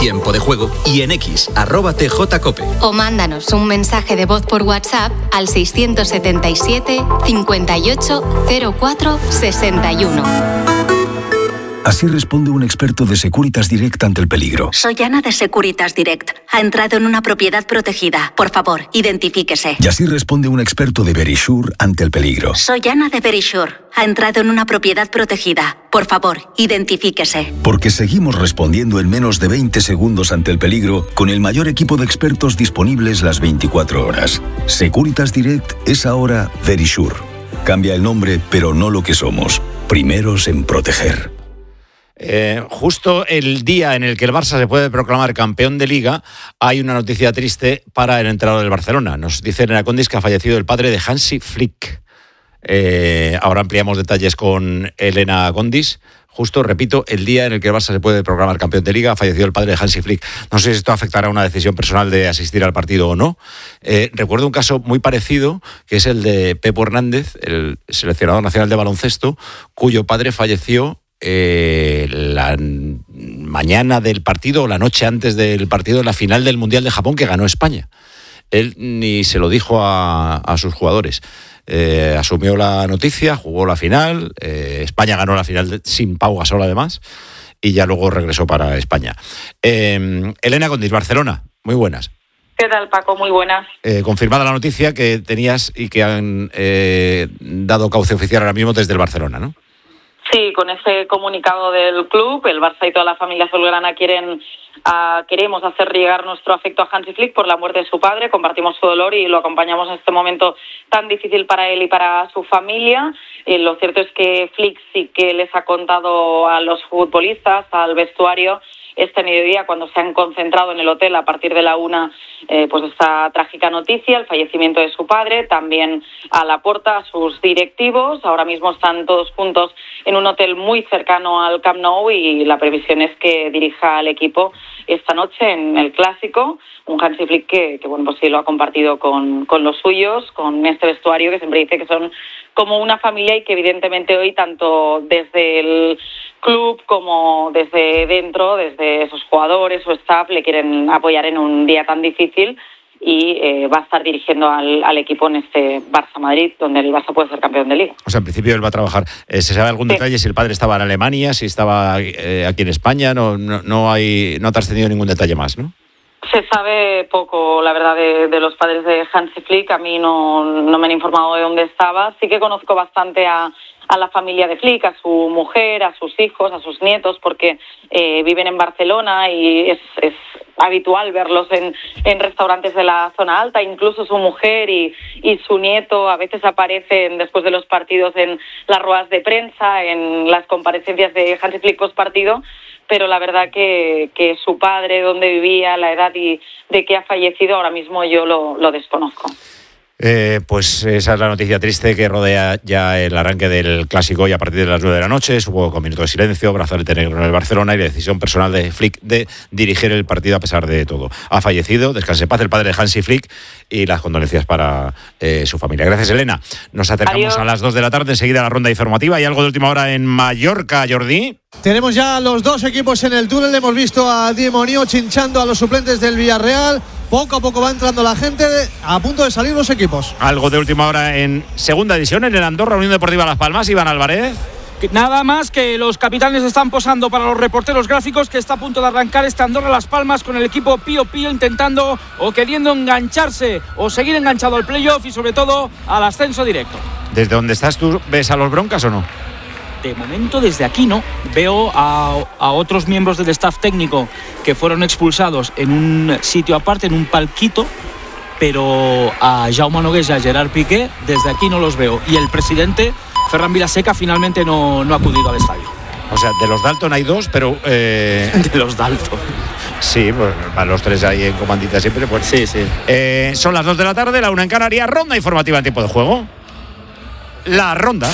Tiempo de Juego y en X, @tjcope. O mándanos un mensaje de voz por WhatsApp al 677 58 04 61. Así responde un experto de Securitas Direct ante el peligro. Soy Ana de Securitas Direct. Ha entrado en una propiedad protegida. Por favor, identifíquese. Y así responde un experto de Verisure ante el peligro. Soy Ana de Verisure. Ha entrado en una propiedad protegida. Por favor, identifíquese. Porque seguimos respondiendo en menos de 20 segundos ante el peligro con el mayor equipo de expertos disponibles las 24 horas. Securitas Direct es ahora Verisure. Cambia el nombre, pero no lo que somos. Primeros en proteger. Justo el día en el que el Barça se puede proclamar campeón de Liga, hay una noticia triste para el entrenador del Barcelona. Nos dice Elena Condis que ha fallecido el padre de Hansi Flick. Ahora ampliamos detalles con Elena Condis. Justo, repito, el día en el que el Barça se puede proclamar campeón de Liga, ha fallecido el padre de Hansi Flick. No sé si esto afectará a una decisión personal de asistir al partido o no. Recuerdo un caso muy parecido, que es el de Pepo Hernández, el seleccionador nacional de baloncesto, cuyo padre falleció la mañana del partido o la noche antes del partido en la final del Mundial de Japón que ganó España. Él ni se lo dijo a sus jugadores. Asumió la noticia, jugó la final, España ganó la final sin Pau Gasol además, y ya luego regresó para España. Elena Condis, Barcelona, muy buenas. ¿Qué tal, Paco? Muy buenas. Confirmada la noticia que tenías y que han dado cauce oficial ahora mismo desde el Barcelona, ¿no? Sí, con ese comunicado del club, el Barça y toda la familia azulgrana queremos hacer llegar nuestro afecto a Hansi Flick por la muerte de su padre, compartimos su dolor y lo acompañamos en este momento tan difícil para él y para su familia. Lo cierto es que Flick sí que les ha contado a los futbolistas, al vestuario, este mediodía cuando se han concentrado en el hotel a partir de la 1, pues esta trágica noticia, el fallecimiento de su padre, también a Laporta, a sus directivos. Ahora mismo están todos juntos en un hotel muy cercano al Camp Nou y la previsión es que dirija al equipo esta noche en el Clásico, un Hansi Flick que bueno, pues sí lo ha compartido con los suyos, con este vestuario que siempre dice que son como una familia y que evidentemente hoy tanto desde el club como desde dentro, desde esos jugadores o staff le quieren apoyar en un día tan difícil y va a estar dirigiendo al equipo en este Barça-Madrid, donde el Barça puede ser campeón de Liga. O sea, en principio él va a trabajar. ¿Se sabe algún detalle si el padre estaba en Alemania, si estaba aquí en España? No ha trascendido ningún detalle más, ¿no? Se sabe poco, la verdad, de los padres de Hansi Flick. A mí no me han informado de dónde estaba. Sí que conozco bastante a la familia de Flick, a su mujer, a sus hijos, a sus nietos, porque viven en Barcelona y es habitual verlos en restaurantes de la zona alta. Incluso su mujer y su nieto a veces aparecen después de los partidos en las ruedas de prensa, en las comparecencias de Hansi Flick post partido. Pero la verdad que su padre, dónde vivía, la edad y de que ha fallecido, ahora mismo yo lo desconozco. Pues esa es la noticia triste que rodea ya el arranque del Clásico y a partir de las 9 de la noche. Hubo con minuto de silencio, brazalete negro en el Barcelona y la decisión personal de Flick de dirigir el partido a pesar de todo. Ha fallecido, descanse en paz, el padre de Hansi Flick y las condolencias para su familia. Gracias, Elena. Nos acercamos Adiós. A las 2 de la tarde, enseguida la ronda informativa. ¿Hay algo de última hora en Mallorca, Jordi? Tenemos ya los dos equipos en el túnel. Hemos visto a Diemonio chinchando a los suplentes del Villarreal. Poco a poco va entrando la gente, a punto de salir los equipos. Algo de última hora en segunda división, en el Andorra Unión Deportiva Las Palmas. Iván Álvarez. Nada más que los capitanes están posando para los reporteros gráficos, que está a punto de arrancar este Andorra Las Palmas con el equipo Pío Pío intentando o queriendo engancharse o seguir enganchado al playoff y sobre todo al ascenso directo. ¿Desde donde estás tú ves a los Broncas o no? De momento desde aquí no. Veo a otros miembros del staff técnico que fueron expulsados en un sitio aparte, en un palquito, pero a Jaume Nogués y a Gerard Piqué desde aquí no los veo. Y el presidente, Ferran Vilaseca, finalmente no ha acudido al estadio. O sea, de los Dalton hay dos, pero... De los Dalton. Sí, pues van los tres ahí en comandita siempre. Pues. Sí. Son las 2 de la tarde, la 1 en Canarias, ronda informativa en tiempo de juego. La ronda.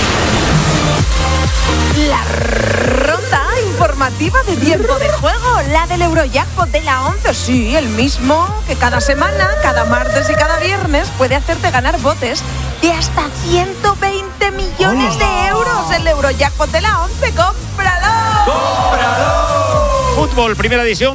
La ronda informativa de tiempo de juego, la del Eurojackpot de la 11, sí, el mismo que cada semana, cada martes y cada viernes puede hacerte ganar botes de hasta 120 millones de euros. El Eurojackpot de la 11, ¡cómpralo! Fútbol, primera edición.